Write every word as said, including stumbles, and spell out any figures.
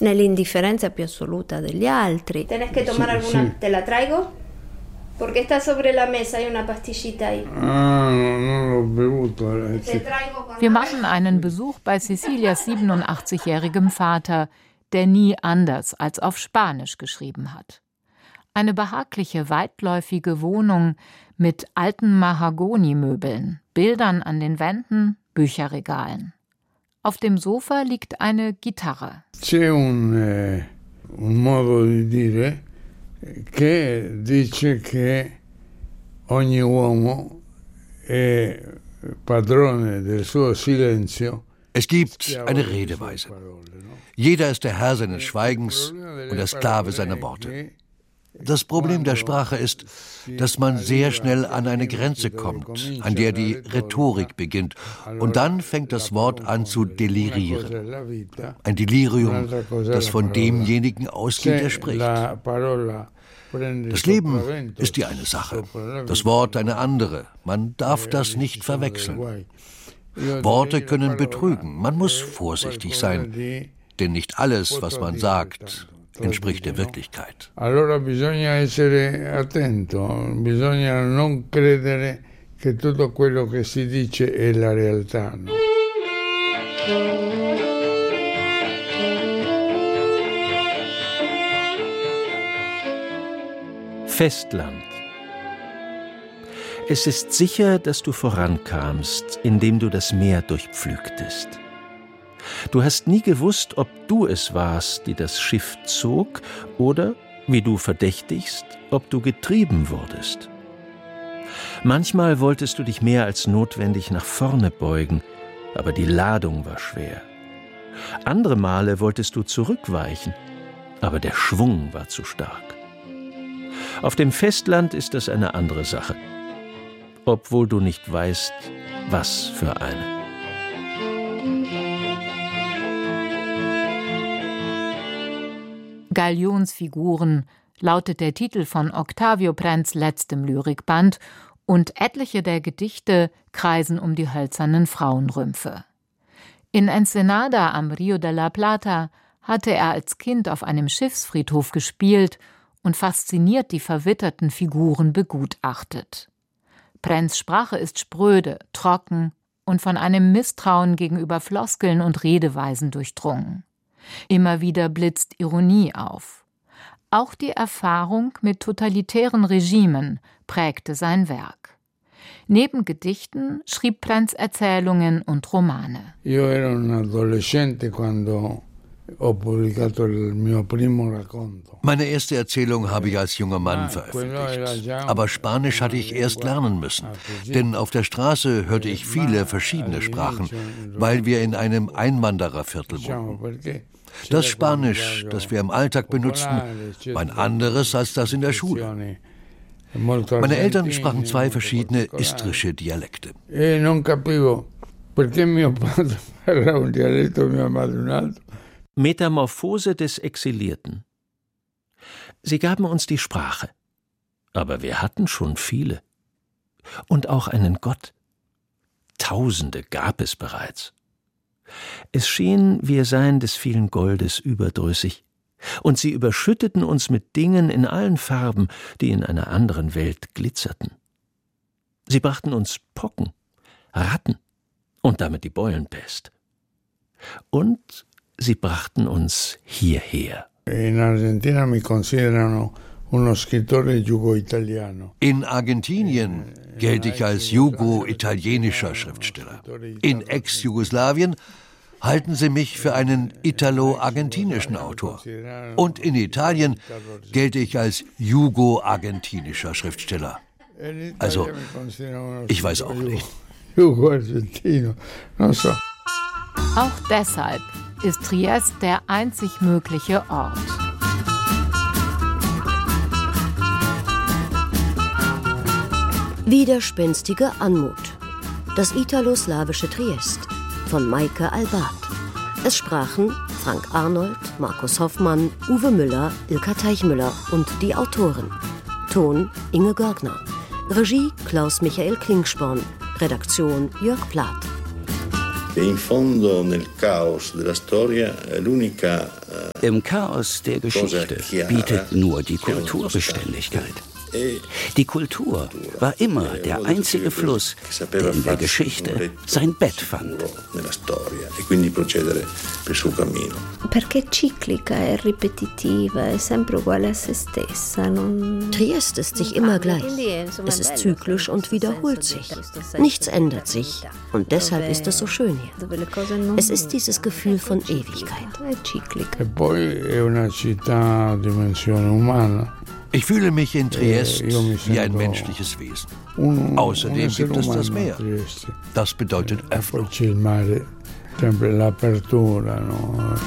nell'indifferenza più assoluta degli altri. Tenés que tomar alguna? Te la traigo? Porque está sobre la mesa, hay una pastillita ahí. Ah, non l'ho bevuto. Wir machen einen Besuch bei Cecilias siebenundachtzigjährigem Vater, der nie anders als auf Spanisch geschrieben hat. Eine behagliche, weitläufige Wohnung mit alten Mahagonimöbeln, Bildern an den Wänden, Bücherregalen. Auf dem Sofa liegt eine Gitarre. C'è un, eh, un modo di dire che dice che ogni uomo è padrone del suo silenzio. Es gibt eine Redeweise. Jeder ist der Herr seines Schweigens und der Sklave seiner Worte. Das Problem der Sprache ist, dass man sehr schnell an eine Grenze kommt, an der die Rhetorik beginnt. Und dann fängt das Wort an zu delirieren. Ein Delirium, das von demjenigen ausgeht, der spricht. Das Leben ist die eine Sache, das Wort eine andere. Man darf das nicht verwechseln. Worte können betrügen. Man muss vorsichtig sein, denn nicht alles, was man sagt, entspricht der Wirklichkeit. Allora bisogna essere attento, bisogna non credere che tutto quello che si dice è la realtà. No? Festland. Es ist sicher, dass du vorankamst, indem du das Meer durchpflügtest. Du hast nie gewusst, ob du es warst, die das Schiff zog, oder, wie du verdächtigst, ob du getrieben wurdest. Manchmal wolltest du dich mehr als notwendig nach vorne beugen, aber die Ladung war schwer. Andere Male wolltest du zurückweichen, aber der Schwung war zu stark. Auf dem Festland ist das eine andere Sache, obwohl du nicht weißt, was für eine. Galionsfiguren lautet der Titel von Octavio Prenz' letztem Lyrikband, und etliche der Gedichte kreisen um die hölzernen Frauenrümpfe. In Ensenada am Rio de la Plata hatte er als Kind auf einem Schiffsfriedhof gespielt und fasziniert die verwitterten Figuren begutachtet. Prenz' Sprache ist spröde, trocken und von einem Misstrauen gegenüber Floskeln und Redeweisen durchdrungen. Immer wieder blitzt Ironie auf. Auch die Erfahrung mit totalitären Regimen prägte sein Werk. Neben Gedichten schrieb Prenz Erzählungen und Romane. Io ero un adolescente quando ho pubblicato il mio primo racconto. Meine erste Erzählung habe ich als junger Mann veröffentlicht. Aber Spanisch hatte ich erst lernen müssen. Denn auf der Straße hörte ich viele verschiedene Sprachen, weil wir in einem Einwandererviertel wohnten. Das Spanisch, das wir im Alltag benutzten, war ein anderes als das in der Schule. Meine Eltern sprachen zwei verschiedene istrische Dialekte. Metamorphose des Exilierten. Sie gaben uns die Sprache, aber wir hatten schon viele. Und auch einen Gott. Tausende gab es bereits. Es schien, wir seien des vielen Goldes überdrüssig, und sie überschütteten uns mit Dingen in allen Farben, die in einer anderen Welt glitzerten. Sie brachten uns Pocken, Ratten und damit die Beulenpest. Und sie brachten uns hierher. In Argentina mi considerano uno scrittore jugo-italiano. In Argentinien gelte ich als jugo-italienischer Schriftsteller. In Ex-Jugoslawien halten sie mich für einen italo-argentinischen Autor. Und in Italien gelte ich als jugo-argentinischer Schriftsteller. Also, ich weiß auch nicht. Auch deshalb ist Triest der einzig mögliche Ort. Widerspenstige Anmut. Das italo-slawische Triest von Maike Albart. Es sprachen Frank Arnold, Markus Hoffmann, Uwe Müller, Ilka Teichmüller und die Autoren. Ton Inge Görgner. Regie Klaus-Michael Klingsporn. Redaktion Jörg Plath. In fondo nel caos della storia l'unica Im Chaos der Geschichte bietet nur die Kultur Beständigkeit. Die Kultur war immer der einzige Fluss, der in der Geschichte sein Bett fand. Perché ciclica e ripetitiva, è sempre uguale a se stessa. Non... Triest ist sich immer gleich. Es ist zyklisch und wiederholt sich. Nichts ändert sich. Und deshalb ist es so schön hier. Es ist dieses Gefühl von Ewigkeit. E poi è una città a dimensione umana. Ich fühle mich in Triest wie ein menschliches Wesen. Außerdem gibt es das Meer. Das bedeutet Öffnung.